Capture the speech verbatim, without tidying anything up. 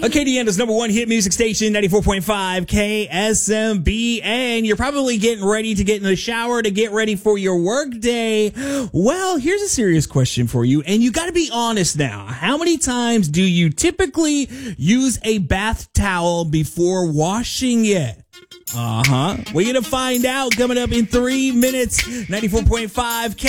Acadiana's number one hit music station, ninety-four point five K S M B. And you're probably getting ready to get in the shower to get ready for your work day. Well, here's a serious question for you. And you got to be honest now. How many times do you typically use a bath towel before washing it? Uh-huh. We're going to find out coming up in three minutes. ninety-four point five K